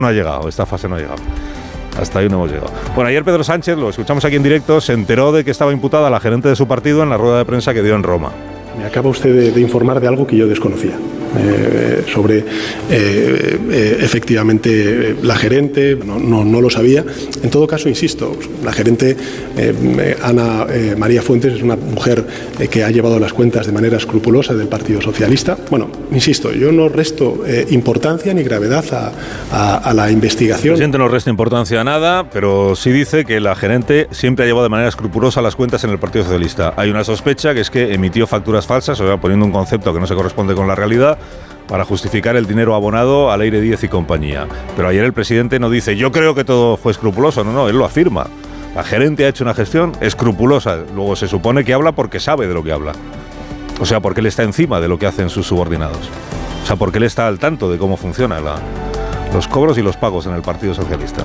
no ha llegado, esta fase no ha llegado. Hasta ahí no hemos llegado. Bueno, ayer Pedro Sánchez, lo escuchamos aquí en directo, se enteró de que estaba imputada la gerente de su partido en la rueda de prensa que dio en Roma. Me acaba usted de informar de algo que yo desconocía. Sobre efectivamente la gerente, no lo sabía. En todo caso, insisto, la gerente Ana María Fuentes es una mujer que ha llevado las cuentas de manera escrupulosa del Partido Socialista. Bueno, insisto, yo no resto importancia ni gravedad a la investigación. El presidente no resta importancia a nada, pero sí dice que la gerente siempre ha llevado de manera escrupulosa las cuentas en el Partido Socialista. Hay una sospecha que es que emitió facturas falsas, o sea, poniendo un concepto que no se corresponde con la realidad, para justificar el dinero abonado a Leire Díez y compañía. Pero ayer el presidente no dice, yo creo que todo fue escrupuloso, no, él lo afirma. La gerente ha hecho una gestión escrupulosa, luego se supone que habla porque sabe de lo que habla. O sea, porque él está encima de lo que hacen sus subordinados. O sea, porque él está al tanto de cómo funcionan los cobros y los pagos en el Partido Socialista.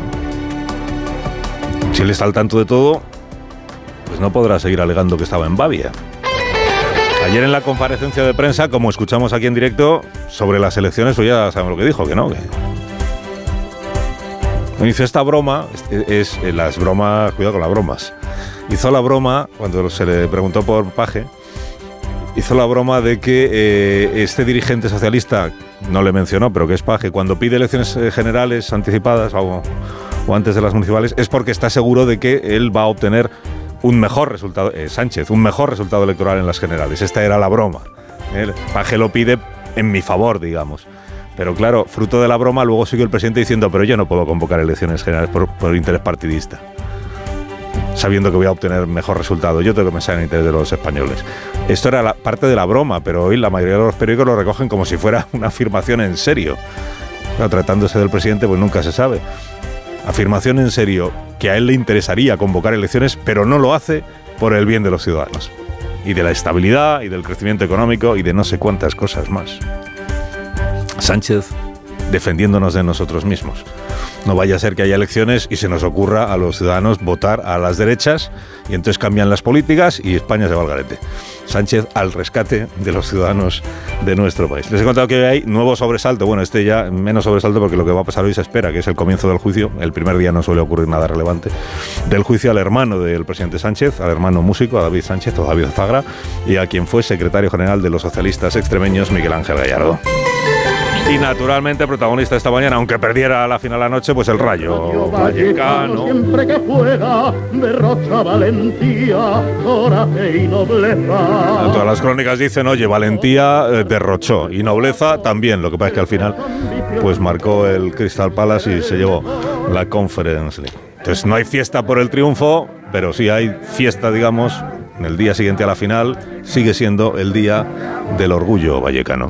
Si él está al tanto de todo, pues no podrá seguir alegando que estaba en Babia. Ayer en la comparecencia de prensa, como escuchamos aquí en directo, sobre las elecciones, pues ya sabemos lo que dijo, que no. Hizo esta broma, las bromas, cuidado con las bromas. Hizo la broma, cuando se le preguntó por Paje, hizo la broma de que este dirigente socialista, no le mencionó, pero que es Paje, cuando pide elecciones generales anticipadas o antes de las municipales, es porque está seguro de que él va a obtener un mejor resultado, Sánchez, un mejor resultado electoral en las generales. Esta era la broma. Paje lo pide en mi favor, digamos. Pero claro, fruto de la broma, luego siguió el presidente diciendo, pero yo no puedo convocar elecciones generales por interés partidista, sabiendo que voy a obtener mejor resultado. Yo tengo que pensar en el interés de los españoles. Esto era parte de la broma, pero hoy la mayoría de los periódicos lo recogen como si fuera una afirmación en serio. Claro, tratándose del presidente, pues nunca se sabe. Afirmación en serio, que a él le interesaría convocar elecciones, pero no lo hace por el bien de los ciudadanos. Y de la estabilidad, y del crecimiento económico, y de no sé cuántas cosas más. Sánchez defendiéndonos de nosotros mismos. No vaya a ser que haya elecciones y se nos ocurra a los ciudadanos votar a las derechas y entonces cambian las políticas y España se va al garete. Sánchez al rescate de los ciudadanos de nuestro país. Les he contado que hay nuevo sobresalto, bueno, este ya menos sobresalto porque lo que va a pasar hoy se espera, que es el comienzo del juicio. El primer día no suele ocurrir nada relevante. Del juicio al hermano del presidente Sánchez, al hermano músico, a David Sánchez o David Zagra, y a quien fue secretario general de los socialistas extremeños, Miguel Ángel Gallardo. Y naturalmente protagonista esta mañana, aunque perdiera la final anoche, pues el Rayo Vallecano. Siempre que fuera, derrocha valentía, coraje y nobleza. Todas las crónicas dicen, oye, valentía derrochó y nobleza también. Lo que pasa es que al final pues marcó el Crystal Palace y se llevó la Conference League. Entonces no hay fiesta por el triunfo, pero sí hay fiesta, digamos, en el día siguiente a la final. Sigue siendo el día del orgullo vallecano.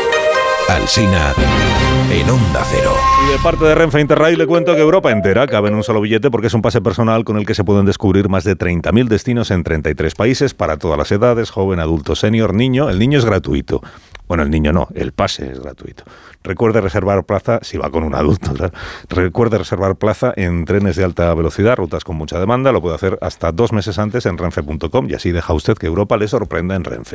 Alsina en Onda Cero. Y de parte de Renfe Interrail le cuento que Europa entera cabe en un solo billete porque es un pase personal con el que se pueden descubrir más de 30.000 destinos en 33 países para todas las edades, joven, adulto, senior, niño. El niño es gratuito. Bueno, el niño no, el pase es gratuito. Recuerde reservar plaza, si va con un adulto, ¿sabes? Recuerde reservar plaza en trenes de alta velocidad, rutas con mucha demanda. Lo puede hacer hasta 2 meses antes en renfe.com y así deja usted que Europa le sorprenda en Renfe.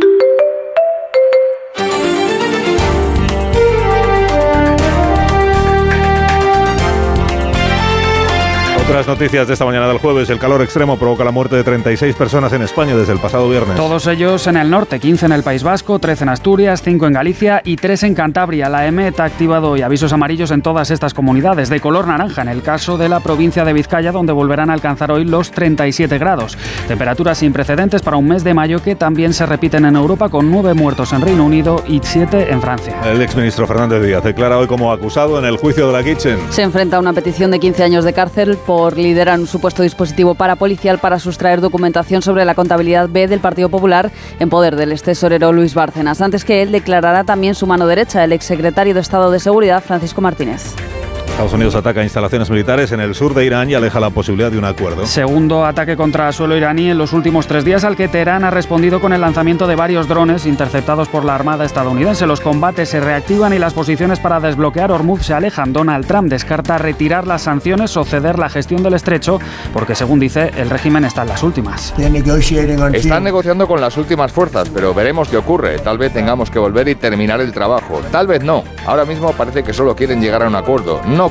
Otras noticias de esta mañana del jueves. El calor extremo provoca la muerte de 36 personas en España desde el pasado viernes. Todos ellos en el norte, 15 en el País Vasco, 13 en Asturias, 5 en Galicia y 3 en Cantabria. La EMET ha activado hoy avisos amarillos en todas estas comunidades, de color naranja en el caso de la provincia de Vizcaya, donde volverán a alcanzar hoy los 37 grados. Temperaturas sin precedentes para un mes de mayo que también se repiten en Europa, con 9 muertos en Reino Unido y 7 en Francia. El exministro Fernández Díaz declara hoy como acusado en el juicio de la Kitchen. Se enfrenta a una petición de 15 años de cárcel por liderar un supuesto dispositivo parapolicial para sustraer documentación sobre la contabilidad B del Partido Popular en poder del extesorero Luis Bárcenas. Antes que él, declarará también su mano derecha, el exsecretario de Estado de Seguridad, Francisco Martínez. Estados Unidos ataca instalaciones militares en el sur de Irán y aleja la posibilidad de un acuerdo. Segundo ataque contra suelo iraní en los últimos 3 días, al que Teherán ha respondido con el lanzamiento de varios drones interceptados por la Armada estadounidense. Los combates se reactivan y las posiciones para desbloquear Hormuz se alejan. Donald Trump descarta retirar las sanciones o ceder la gestión del estrecho porque, según dice, el régimen está en las últimas. Están negociando con las últimas fuerzas, pero veremos qué ocurre. Tal vez tengamos que volver y terminar el trabajo. Tal vez no. Ahora mismo parece que solo quieren llegar a un acuerdo. No